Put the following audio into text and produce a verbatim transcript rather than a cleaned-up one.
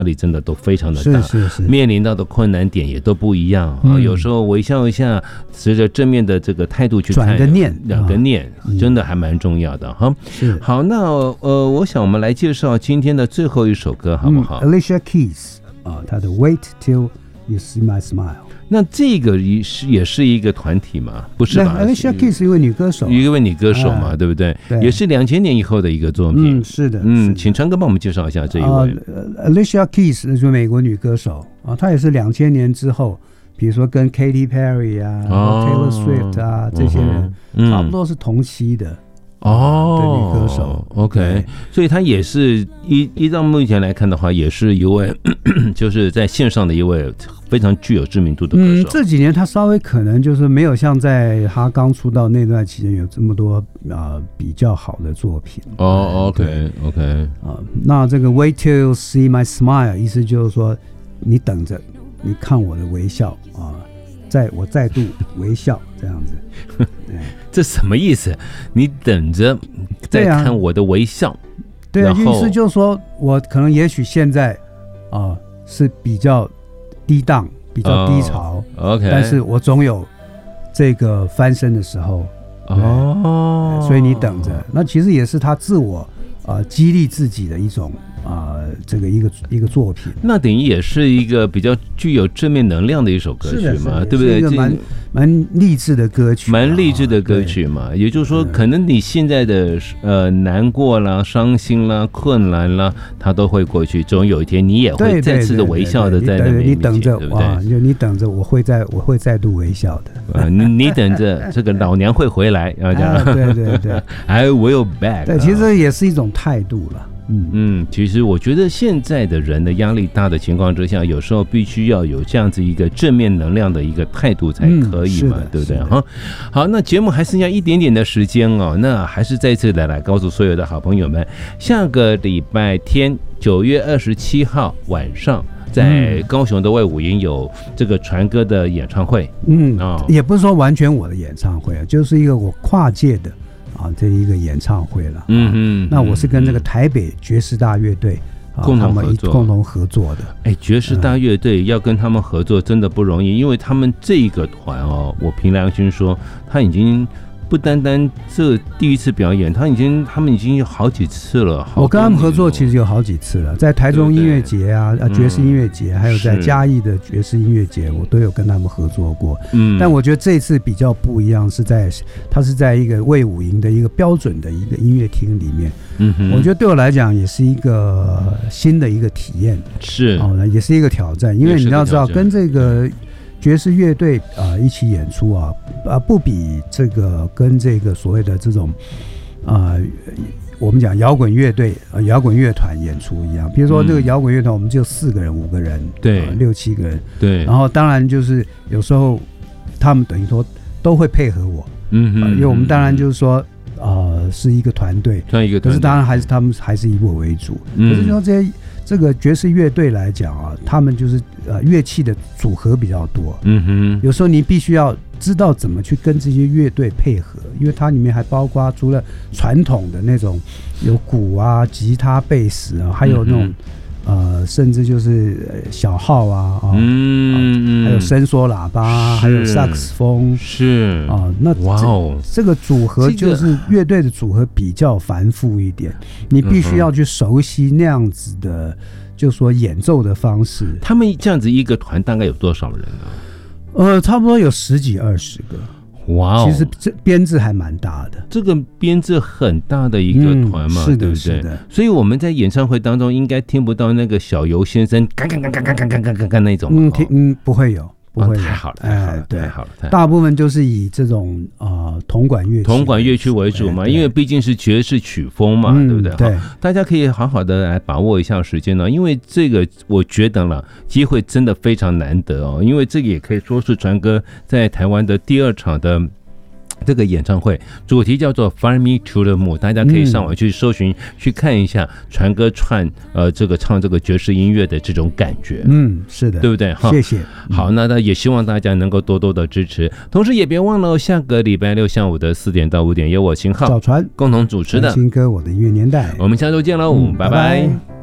压力真的都非常的大， 是是是， 面临到的困难点也都不一样、嗯、啊。有时候微笑一下，随着正面的这个态度去看， 转个念， 两个念、啊、真的还蛮重要的哈。好，那呃，我想我们来介绍今天的最后一首歌，好不好、 嗯、？Alicia Keys 啊，她的 Wait Till You See My Smile。 那这个也是也是一个团体嘛，不是吧 ？Alicia Keys 是一位女歌手， 一位女歌手嘛，啊、对不对？ 对， 也是两千年以后的一个作品。 嗯，是的， 嗯，请川哥帮我们介绍一下这一位。 呃、Alicia Keys 是美国女歌手啊，她也是两千年之后，比如说跟 Katy Perry 啊、哦、Taylor Swift 啊这些人、嗯、差不多是同期的。哦，对，女歌手 ，OK， 所以她也是依依照目前来看的话，也是一位就是在线上的一位非常具有知名度的歌手。 嗯，这几年她稍微可能就是没有像在她刚出道那段期间有这么多啊、呃、比较好的作品。 哦 ，OK OK 啊，那这个 Wait till you see my smile， 意思就是说你等着，你看我的微笑啊。在我再度微笑这样子， 这什么意思？你等着再看我的微笑。 对啊，意思就是说我可能也许现在啊、呃、是比较低档、比较低潮、 哦、，OK， 但是我总有这个翻身的时候。哦，所以你等着。那其实也是他自我呃激励自己的一种。啊、呃，这个一个一个作品， 那等于也是一个比较具有正面能量的一首歌曲嘛，对不对？ 是一个蛮蛮励志的歌曲、啊， 蛮励志的歌曲嘛。也就是说，可能你现在的呃难过啦、伤心啦、困难啦，它都会过去。总有一天，你也会再次的微笑的在那边。 你等着， 对不对？ 哇，就你等着，我会再我会再度微笑的。 啊，你你等着，这个老娘会回来，要这样。 啊、对对对 ，I will back。 对，其实也是一种态度了。 嗯嗯，其实我觉得现在的人的压力大的情况之下，有时候必须要有这样子一个正面能量的一个态度才可以嘛，嗯、对不对？哈，好，那节目还剩下一点点的时间哦，那还是再次的来告诉所有的好朋友们，下个礼拜天九月二十七号晚上。在高雄的卫武营有这个传歌的演唱会， 嗯，哦、也不是说完全我的演唱会，就是一个我跨界的。啊，这一个演唱会了，嗯嗯，那我是跟这个台北爵士大乐队、啊、 共同合作， 共同合作的。 哎，爵士大乐队要跟他们合作真的不容易，因为他们这个团哦，我凭良心说，他已经不单单这第一次表演，他已经他们已经有好几次了。 我跟他们合作其实有好几次了，在台中音乐节啊、对对爵士音乐节、嗯，还有在嘉义的爵士音乐节，我都有跟他们合作过。嗯，但我觉得这次比较不一样，是在它是在一个卫武营的一个标准的一个音乐厅里面。嗯哼，我觉得对我来讲也是一个新的一个体验， 是哦，也是一个挑战，因为你要知道跟这个。爵士乐队啊、呃、一起演出啊啊不比这个跟这个所谓的这种啊、呃、我们讲摇滚乐队啊摇滚乐团演出一样。比如说这个摇滚乐团我们就四个人五个人对、 呃、六七个人对， 然后当然就是有时候他们等于说都会配合我，嗯哼、呃，因为我们当然就是说呃是一个团队， 一个团队， 可是当然还是他们还是以我为主，嗯、可是说这些。这个爵士乐队来讲啊，他们就是呃乐器的组合比较多，嗯哼，有时候你必须要知道怎么去跟这些乐队配合，因为它里面还包括除了传统的那种有鼓啊、吉他、贝斯啊，还有那种、嗯、呃甚至就是小号啊，啊嗯、啊还有伸缩喇叭，还有萨克斯风， 是啊，那哇哦，这个组合就是乐队的组合比较繁复一点，你必须要去熟悉那样子的，就说演奏的方式。 他们这样子一个团大概有多少人呢？ 呃，差不多有十几二十个。哇、wow ，其实这编制还蛮大的， 这个编制很大的一个团嘛， 嗯、是的对不对？ 是的。 所以我们在演唱会当中应该听不到那个小游先生干干干干干干干干干干那种， 嗯，听嗯不会有。不会、 哦，太好了，太好了， 对， 太好了， 大部分就是以这种啊、呃、铜管乐器、 铜管乐曲为主嘛，因为毕竟是爵士曲风嘛，嗯、对不对？ 对， 大家可以好好的来把握一下时间呢，因为这个我觉得了机会真的非常难得哦，因为这个也可以说是传歌在台湾的第二场的。这个演唱会主题叫做 Fly Me to the Moon， 大家可以上网去搜寻、嗯、去看一下传歌串呃这个唱这个爵士音乐的这种感觉。 嗯，是的， 对不对？ 谢谢。 好，那也希望大家能够多多的支持，同时也别忘了下个礼拜六下午的四点到五点由我秦昊、 赵传共同主持的新歌我的音乐年代。 我们下周见喽、嗯，拜拜。拜拜。